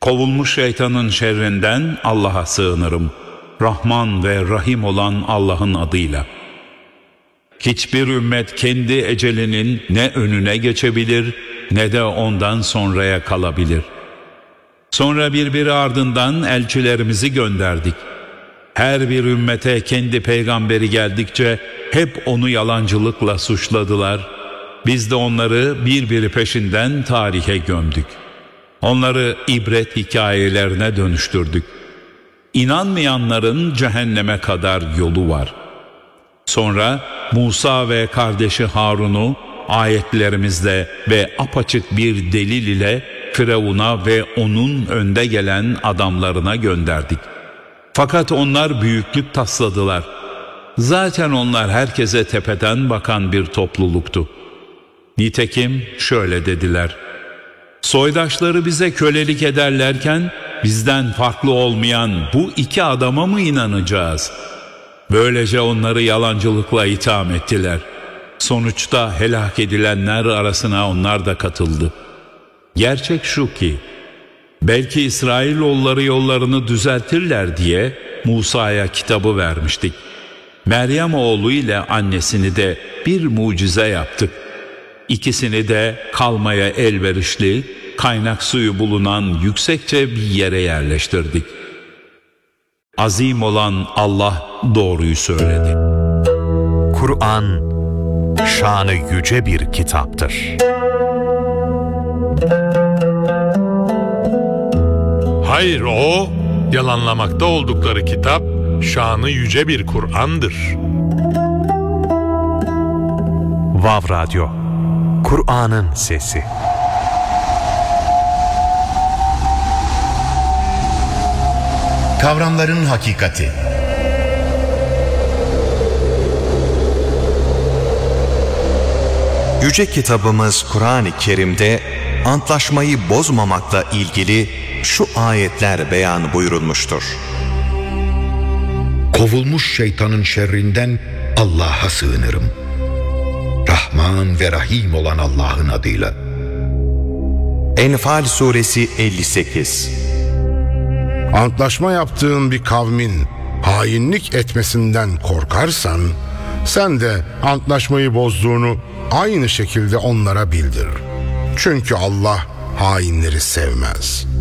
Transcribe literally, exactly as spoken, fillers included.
Kovulmuş şeytanın şerrinden Allah'a sığınırım. Rahman ve Rahim olan Allah'ın adıyla. Hiçbir ümmet kendi ecelinin ne önüne geçebilir ne de ondan sonraya kalabilir. Sonra birbiri ardından elçilerimizi gönderdik. Her bir ümmete kendi peygamberi geldikçe hep onu yalancılıkla suçladılar. Biz de onları birbiri peşinden tarihe gömdük. Onları ibret hikayelerine dönüştürdük. İnanmayanların cehenneme kadar yolu var. Sonra Musa ve kardeşi Harun'u ayetlerimizle ve apaçık bir delil ile Firavun'a ve onun önde gelen adamlarına gönderdik. Fakat onlar büyüklük tasladılar. Zaten onlar herkese tepeden bakan bir topluluktu. Nitekim şöyle dediler: soydaşları bize kölelik ederlerken bizden farklı olmayan bu iki adama mı inanacağız? Böylece onları yalancılıkla itham ettiler. Sonuçta helak edilenler arasına onlar da katıldı. Gerçek şu ki, belki İsrailoğulları yollarını düzeltirler diye Musa'ya kitabı vermiştik. Meryem oğlu ile annesini de bir mucize yaptık. İkisini de kalmaya elverişli, kaynak suyu bulunan yüksekçe bir yere yerleştirdik. Azim olan Allah doğruyu söyledi. Kur'an, şanı yüce bir kitaptır. Hayır, o, yalanlamakta oldukları kitap, şanı yüce bir Kur'an'dır. Vav Radyo, Kur'an'ın sesi. Kavramların hakikati. Yüce kitabımız Kur'an-ı Kerim'de antlaşmayı bozmamakla ilgili şu ayetler beyan buyurulmuştur. Kovulmuş şeytanın şerrinden Allah'a sığınırım. Rahman ve Rahim olan Allah'ın adıyla. Enfal suresi elli sekiz. Antlaşma yaptığın bir kavmin hainlik etmesinden korkarsan, sen de antlaşmayı bozduğunu aynı şekilde onlara bildir. Çünkü Allah hainleri sevmez.